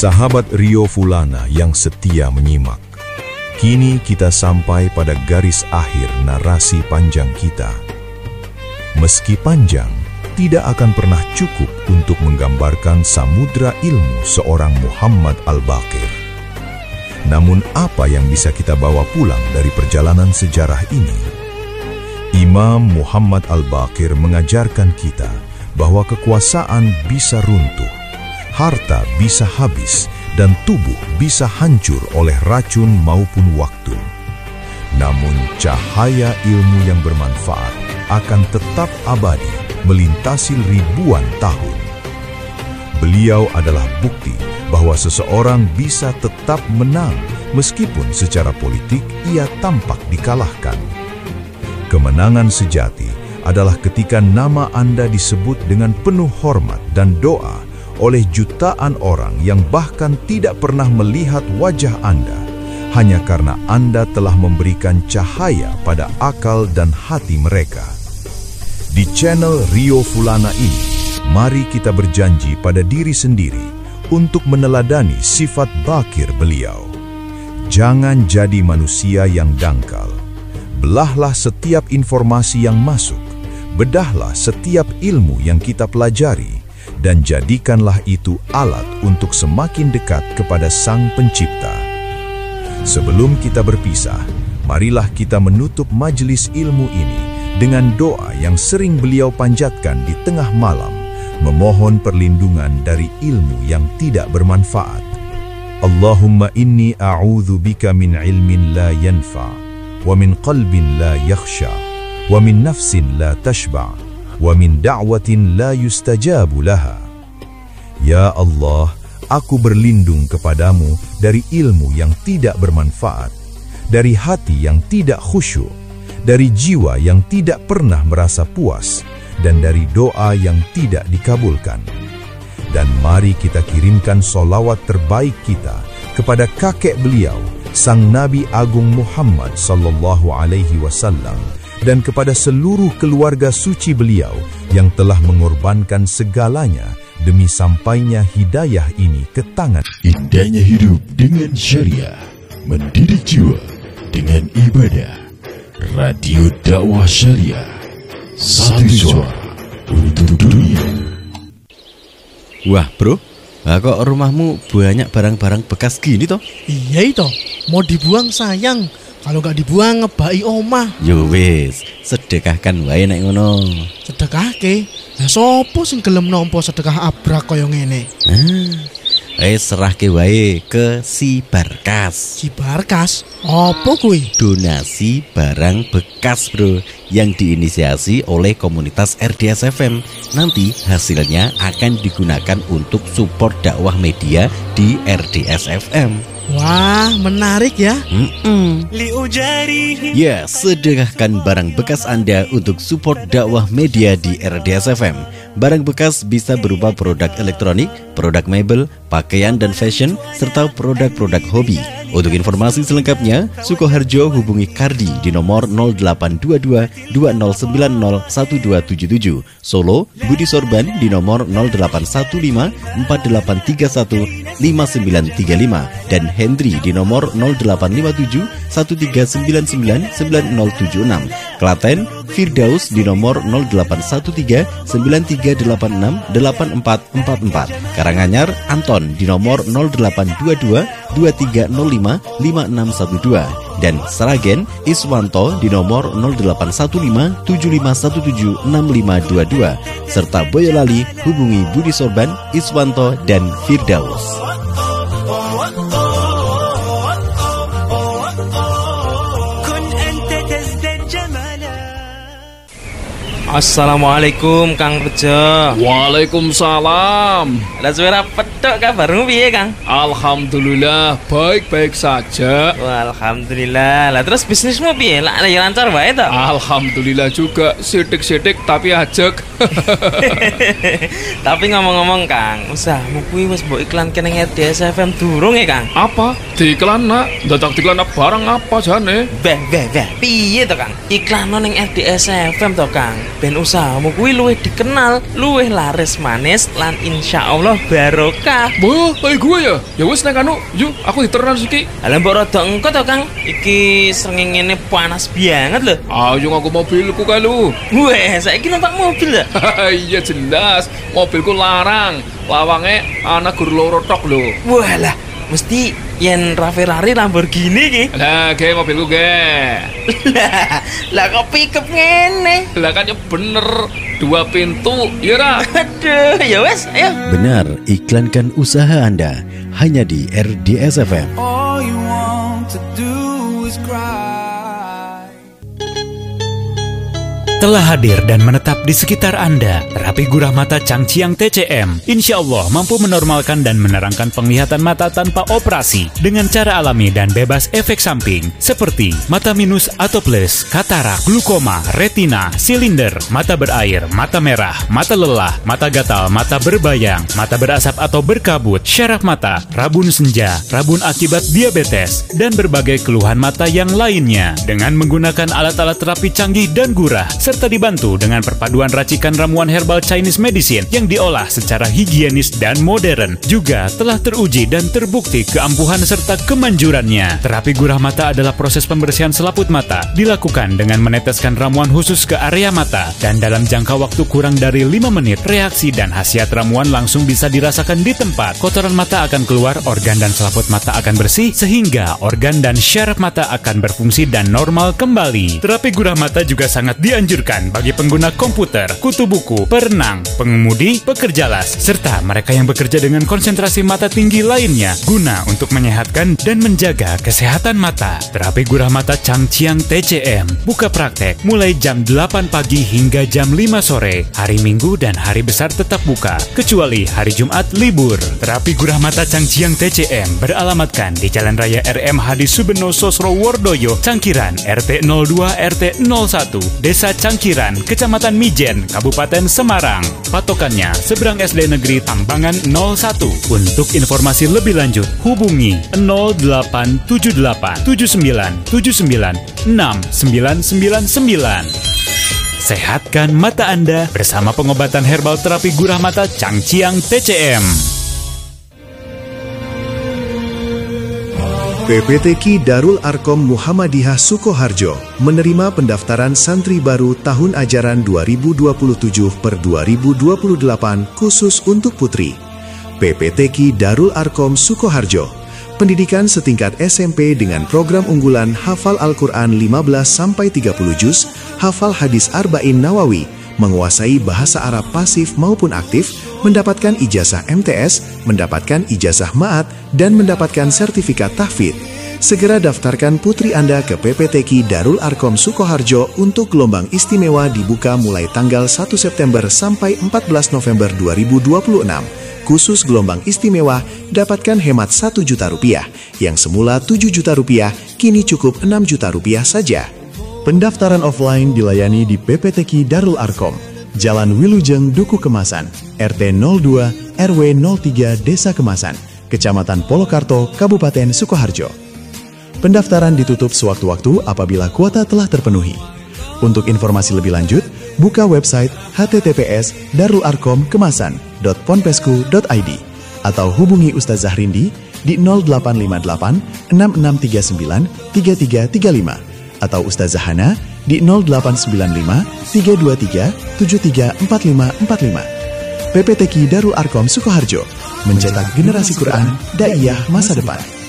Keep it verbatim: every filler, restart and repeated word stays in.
Sahabat Rio Fulana yang setia menyimak, kini kita sampai pada garis akhir narasi panjang kita. Meski panjang, tidak akan pernah cukup untuk menggambarkan samudra ilmu seorang Muhammad Al-Baqir. Namun apa yang bisa kita bawa pulang dari perjalanan sejarah ini? Imam Muhammad Al-Baqir mengajarkan kita bahwa kekuasaan bisa runtuh, harta bisa habis, dan tubuh bisa hancur oleh racun maupun waktu. Namun cahaya ilmu yang bermanfaat akan tetap abadi melintasi ribuan tahun. Beliau adalah bukti bahwa seseorang bisa tetap menang meskipun secara politik ia tampak dikalahkan. Kemenangan sejati adalah ketika nama Anda disebut dengan penuh hormat dan doa oleh jutaan orang yang bahkan tidak pernah melihat wajah Anda, hanya karena Anda telah memberikan cahaya pada akal dan hati mereka. Di channel Rio Fulana ini, mari kita berjanji pada diri sendiri untuk meneladani sifat Baqir beliau. Jangan jadi manusia yang dangkal. Belahlah setiap informasi yang masuk. Bedahlah setiap ilmu yang kita pelajari dan jadikanlah itu alat untuk semakin dekat kepada Sang Pencipta. Sebelum kita berpisah, marilah kita menutup majelis ilmu ini dengan doa yang sering beliau panjatkan di tengah malam, memohon perlindungan dari ilmu yang tidak bermanfaat. Allahumma inni a'udzu bika min ilmin la yanfa, wa min qalbin la yakhsha, wa min nafsin la tashba, wa min da'watin la yustajabu laha. Ya Allah, aku berlindung kepadamu dari ilmu yang tidak bermanfaat, dari hati yang tidak khusyuk, dari jiwa yang tidak pernah merasa puas, dan dari doa yang tidak dikabulkan. Dan mari kita kirimkan solawat terbaik kita kepada kakek beliau, Sang Nabi Agung Muhammad sallallahu alaihi wasallam, dan kepada seluruh keluarga suci beliau yang telah mengorbankan segalanya demi sampainya hidayah ini ke tangan. Indahnya hidup dengan syariah, mendidik jiwa dengan ibadah. Radio Dakwah Syariah, satu suara untuk dunia. Wah bro, nah kok rumahmu banyak barang-barang bekas gini toh? Iya itu, mau dibuang sayang. Kalau nggak dibuang ngebai omah. Yo wis, sedekahkan wae nek ngono. Sedekahke? Lah sopo sing gelem nampa sedekah abrak kaya ngene? Ah, eh serahke wae ke si Barkas. Si Barkas? Apa kuwi? Donasi barang bekas bro, yang diinisiasi oleh komunitas R D S F M. Nanti hasilnya akan digunakan untuk support dakwah media di R D S F M. Wah, menarik ya. Mm-mm. Ya, sedekahkan barang bekas Anda untuk support dakwah media di R D S F M. Barang bekas bisa berupa produk elektronik, produk mebel, pakaian dan fashion, serta produk-produk hobi. Untuk informasi selengkapnya, Sukoharjo hubungi Kardi di nomor nol delapan dua dua dua nol sembilan nol satu dua tujuh tujuh. Solo, Budi Sorban di nomor nol delapan satu lima empat delapan tiga satu lima sembilan tiga lima dan Hendri di nomor nol delapan lima tujuh satu tiga sembilan sembilan sembilan nol tujuh enam. Klaten, Firdaus di nomor nol delapan satu tiga sembilan tiga delapan enam delapan empat empat empat. Karanganyar, Anton di nomor nol delapan dua dua dua tiga nol lima lima enam satu dua dan Sragen, Iswanto di nomor nol delapan satu lima tujuh lima satu tujuh enam lima dua dua serta Boyolali hubungi Budi Sorban, Iswanto dan Firdaus. Assalamualaikum Kang Bejo. Waalaikumsalam. Lah suara petok kabarmu piye Kang? Alhamdulillah baik-baik saja. Wah, alhamdulillah. Lah terus bisnismu piye? Lah lancar wae to? Alhamdulillah juga, sidik-sidik tapi ajek. Tapi ngomong-ngomong Kang, usahmu kuwi wis mbok iklanke ning R D S F M durung ya Kang? Apa? Diiklan nak? Dadak diiklan barang apa jane? Beh beh beh. Piye to Kang? Iklan ning R D S F M to Kang? ben usahamu kuwi luwih dikenal, luwih laris manis lan insyaallah barokah. Wah, ayo gue ya. Ya wis nek anu, yuk aku diteran iki. Lah mbok rada engko to, Kang. Iki srengenge panas banget lho. Ayo ngaku mobilku kae lu. Weh, saiki numpak mobil ya? Iya jelas, mobilku larang. Lawange ana gur loro tok lho. Walah, mesti yen Ferrari Lamborghini ki. Lah, ge mobilku ge. Lah, lah kok pickup ngene? Lah kan ya bener, dua pintu, ya ra? Aduh, ya wes, ayo. Benar, iklankan usaha Anda hanya di R D S F M. All you want to do is cry. Telah hadir dan menetap di sekitar Anda, terapi gurah mata Changqiang T C M. Insya Allah mampu menormalkan dan menerangkan penglihatan mata tanpa operasi dengan cara alami dan bebas efek samping seperti mata minus atau plus, katarak, glukoma, retina, silinder, mata berair, mata merah, mata lelah, mata gatal, mata berbayang, mata berasap atau berkabut, syaraf mata, rabun senja, rabun akibat diabetes, dan berbagai keluhan mata yang lainnya dengan menggunakan alat-alat terapi canggih dan gurah, serta dibantu dengan perpaduan racikan ramuan herbal Chinese medicine yang diolah secara higienis dan modern. Juga telah teruji dan terbukti keampuhan serta kemanjurannya. Terapi gurah mata adalah proses pembersihan selaput mata, dilakukan dengan meneteskan ramuan khusus ke area mata, dan dalam jangka waktu kurang dari lima menit, reaksi dan khasiat ramuan langsung bisa dirasakan di tempat. Kotoran mata akan keluar, organ dan selaput mata akan bersih, sehingga organ dan syaraf mata akan berfungsi dan normal kembali. Terapi gurah mata juga sangat dianjurkan bagi pengguna komputer, kutu buku, perenang, pengemudi, pekerja las, serta mereka yang bekerja dengan konsentrasi mata tinggi lainnya, guna untuk menyehatkan dan menjaga kesehatan mata. Terapi gurah mata Changqiang T C M buka praktek mulai jam delapan pagi hingga jam lima sore. Hari Minggu dan hari besar tetap buka, kecuali hari Jumat libur. Terapi gurah mata Changqiang T C M beralamatkan di Jalan Raya R M Hadi Subeno Sosrowardoyo, Cangkiran, R T nol dua R T nol satu, Desa Cangkiran, Kecamatan Mijen, Kabupaten Semarang. Patokannya seberang S D Negeri Tambangan nol satu. Untuk informasi lebih lanjut hubungi nol delapan tujuh delapan tujuh sembilan tujuh sembilan enam sembilan sembilan sembilan. Sehatkan mata Anda bersama pengobatan herbal terapi gurah mata Changqiang T C M. P P T Q Darul Arkom Muhammadiyah Sukoharjo menerima pendaftaran santri baru tahun ajaran dua ribu dua puluh tujuh per dua ribu dua puluh delapan khusus untuk putri. P P T Q Darul Arkom Sukoharjo, pendidikan setingkat S M P dengan program unggulan hafal Al-Quran lima belas sampai tiga puluh juz, hafal hadis Arba'in Nawawi, menguasai bahasa Arab pasif maupun aktif, mendapatkan ijazah M T S, mendapatkan ijazah Ma'at, dan mendapatkan sertifikat tahfidz. Segera daftarkan putri Anda ke P P T Q Darul Arkom Sukoharjo untuk gelombang istimewa dibuka mulai tanggal satu September sampai empat belas November dua ribu dua puluh enam. Khusus gelombang istimewa, dapatkan hemat satu juta rupiah, yang semula tujuh juta rupiah, kini cukup enam juta rupiah saja. Pendaftaran offline dilayani di P P T Q Darul Arkom, Jalan Wilujeng, Duku Kemasan, R T nol dua R W nol tiga Desa Kemasan, Kecamatan Polokarto, Kabupaten Sukoharjo. Pendaftaran ditutup sewaktu-waktu apabila kuota telah terpenuhi. Untuk informasi lebih lanjut, buka website h t t p s darul arkom kemasan dot ponpesku dot i d atau hubungi Ustaz Zahrindi di nol delapan lima delapan enam enam tiga sembilan tiga tiga tiga lima atau Ustaz Zahana di nol delapan sembilan lima tiga dua tiga tujuh tiga empat lima empat lima. P P T Q Darul Arkom Sukoharjo, mencetak generasi Quran, Daiyah masa depan.